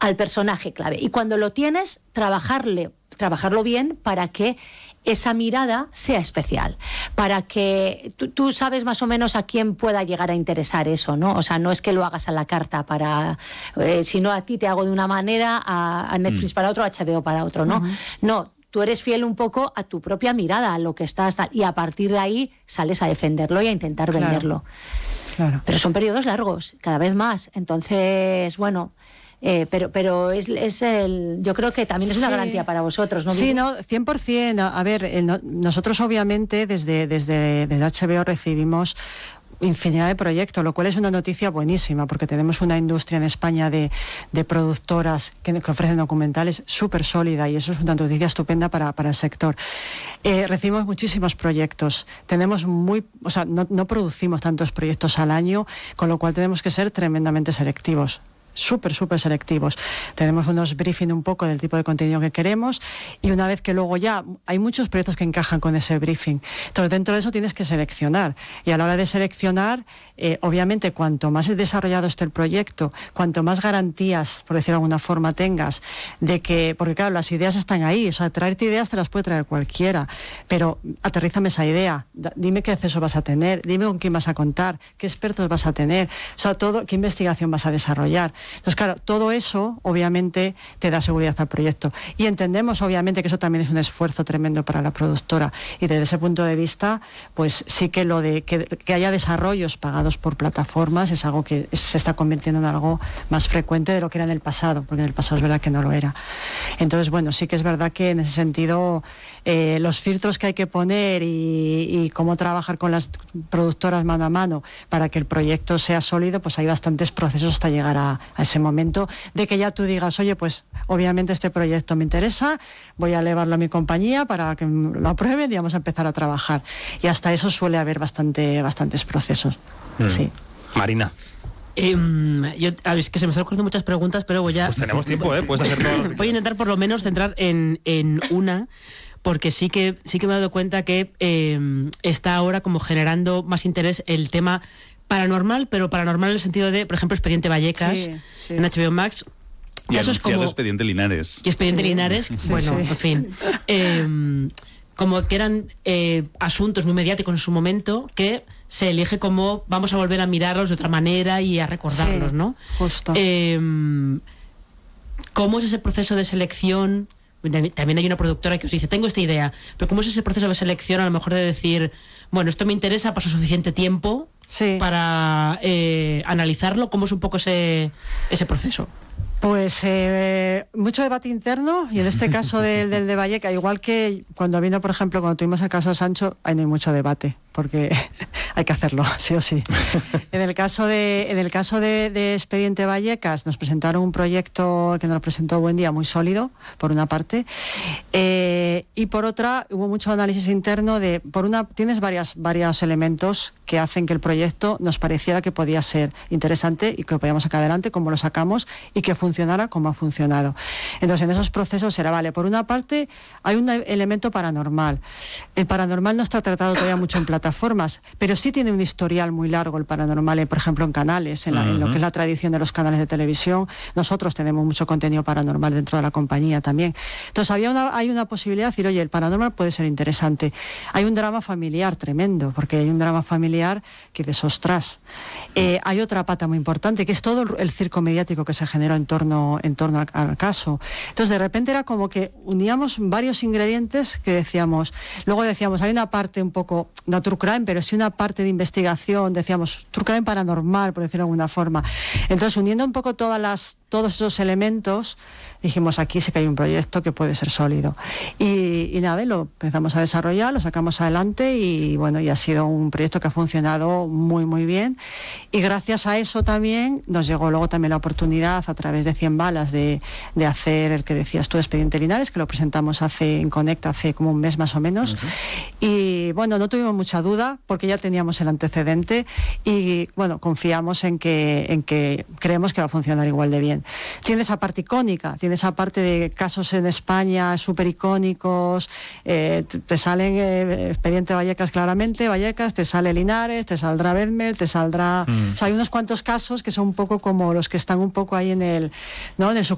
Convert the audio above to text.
al personaje clave. Y cuando lo tienes, trabajarlo bien para que esa mirada sea especial, para que tú sabes más o menos a quién pueda llegar a interesar eso, ¿no? O sea, no es que lo hagas a la carta para, si no a ti te hago de una manera, a Netflix para otro, a HBO para otro, ¿no? No, tú eres fiel un poco a tu propia mirada, a lo que estás, y a partir de ahí sales a defenderlo y a intentar venderlo. Claro. Pero son periodos largos, cada vez más. Entonces, bueno... pero yo creo que también es una garantía para vosotros, ¿no? Sí, no, 100%. A ver, nosotros obviamente desde HBO recibimos infinidad de proyectos, lo cual es una noticia buenísima, porque tenemos una industria en España de productoras que ofrecen documentales súper sólida, y eso es una noticia estupenda para el sector. Recibimos muchísimos proyectos, no producimos tantos proyectos al año, con lo cual tenemos que ser tremendamente selectivos. Súper selectivos. Tenemos unos briefing un poco del tipo de contenido que queremos, y una vez que luego ya hay muchos proyectos que encajan con ese briefing. Entonces, dentro de eso tienes que seleccionar, y a la hora de seleccionar, obviamente, cuanto más desarrollado esté el proyecto, cuanto más garantías, por decirlo de alguna forma, tengas de que, porque claro, las ideas están ahí, o sea, traerte ideas te las puede traer cualquiera, pero aterrízame esa idea, dime qué acceso vas a tener, dime con quién vas a contar, qué expertos vas a tener, o sea, qué investigación vas a desarrollar. Entonces, claro, todo eso obviamente te da seguridad al proyecto, y entendemos obviamente que eso también es un esfuerzo tremendo para la productora, y desde ese punto de vista, pues sí que lo de que haya desarrollos pagados por plataformas es algo que se está convirtiendo en algo más frecuente de lo que era en el pasado, porque en el pasado es verdad que no lo era. Entonces, bueno, sí que es verdad que en ese sentido los filtros que hay que poner y cómo trabajar con las productoras mano a mano para que el proyecto sea sólido, pues hay bastantes procesos hasta llegar a ese momento de que ya tú digas, oye, pues obviamente este proyecto me interesa, voy a elevarlo a mi compañía para que lo aprueben y vamos a empezar a trabajar. Y hasta eso suele haber bastantes procesos. Sí. Marina. Es que se me están ocurriendo muchas preguntas, pero voy a... Pues tenemos tiempo, puedes hacer todo. Voy a intentar por lo menos centrar en una, porque sí que me he dado cuenta que está ahora como generando más interés el tema paranormal, pero paranormal en el sentido de, por ejemplo, Expediente Vallecas, sí. En HBO Max. Y casos como Expediente Linares. Y Expediente Linares, bueno, en fin. Como que eran asuntos muy mediáticos en su momento, que se elige como vamos a volver a mirarlos de otra manera y a recordarlos, ¿no? Justo. ¿Cómo es ese proceso de selección? También hay una productora que os dice, tengo esta idea, pero ¿cómo es ese proceso de selección, a lo mejor de decir, bueno, esto me interesa, paso suficiente tiempo para analizarlo? ¿Cómo es un poco ese proceso? Pues mucho debate interno, y en este caso del de Vallecas, igual que cuando tuvimos el caso de Sancho, ahí no hay mucho debate, porque hay que hacerlo, sí o sí. En el caso de Expediente Vallecas, nos presentaron un proyecto que nos presentó Buendía muy sólido, por una parte, y por otra hubo mucho análisis interno tienes varios elementos que hacen que el proyecto nos pareciera que podía ser interesante y que lo podíamos sacar adelante, como lo sacamos, y que funcionara como ha funcionado. Entonces, en esos procesos era, por una parte, hay un elemento paranormal. El paranormal no está tratado todavía mucho en plataformas, pero sí tiene un historial muy largo el paranormal, por ejemplo, en canales, en lo que es la tradición de los canales de televisión. Nosotros tenemos mucho contenido paranormal dentro de la compañía también. Entonces, hay una posibilidad de decir, oye, el paranormal puede ser interesante. Hay un drama familiar tremendo, porque hay un drama familiar que dices, ostras. Hay otra pata muy importante, que es todo el circo mediático que se generó en torno al caso. Entonces, de repente era como que uníamos varios ingredientes que luego decíamos, hay una parte un poco, no true crime, pero sí una parte de investigación, decíamos, true crime paranormal, por decirlo de alguna forma. Entonces, uniendo un poco todos esos elementos, dijimos, aquí sí que hay un proyecto que puede ser sólido. Y nada, lo empezamos a desarrollar, lo sacamos adelante, y bueno, y ha sido un proyecto que ha funcionado muy, muy bien. Y gracias a eso también nos llegó luego también la oportunidad, a través de 100 balas, de hacer el que decías tú, Expediente Linares, que lo presentamos en Connect hace como un mes más o menos. Y bueno, no tuvimos mucha duda, porque ya teníamos el antecedente, y bueno, confiamos en que creemos que va a funcionar igual de bien. Tiene esa parte icónica, tiene esa parte de casos en España súper icónicos, te salen Expediente Vallecas claramente, Vallecas, te sale Linares, te saldrá Bedmel, te saldrá... O sea, hay unos cuantos casos que son un poco como los que están un poco ahí en el